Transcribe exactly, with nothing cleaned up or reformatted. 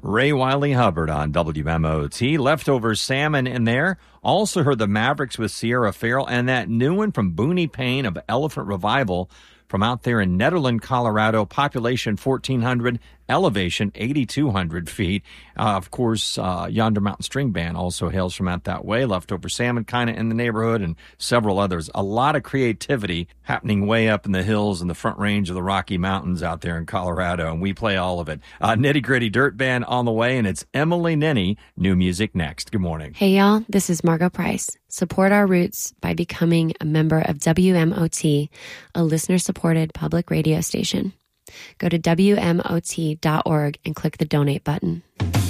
Ray Wiley Hubbard on W M O T. Leftover Salmon in there. Also heard the Mavericks with Sierra Farrell and that new one from Booney Payne of Elephant Revival from out there in Nederland, Colorado. Population fourteen hundred, elevation eighty-two hundred feet. Uh, of course, uh, Yonder Mountain String Band also hails from out that way. Leftover Salmon kind of in the neighborhood and several others. A lot of creativity happening way up in the hills and the front range of the Rocky Mountains out there in Colorado, and we play all of it. Uh, Nitty Gritty Dirt Band on the way, and it's Emily Nenny. New music next. Good morning. Hey, y'all. This is Margot Price. Support our roots by becoming a member of W M O T, a listener-supported public radio station. Go to W M O T dot org and click the donate button.